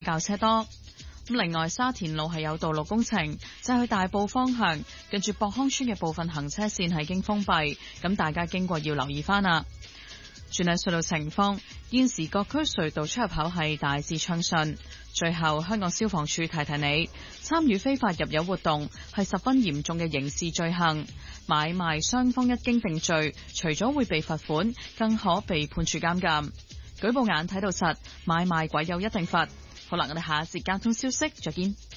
較車多。另外，沙田路係有道路工程，就係去大埔方向，跟住博康村嘅部分行車線係經封閉，咁大家經過要留意翻啦。轉睇隧道情況，現時各區隧道出入口係大致暢順。最後，香港消防處提提你，參與非法入油活動係十分嚴重嘅刑事罪行，買賣雙方一經定罪，除咗會被罰款，更可被判處監禁。舉報眼睇到實，買賣鬼有一定罰。好啦，我哋下一節交通消息再見。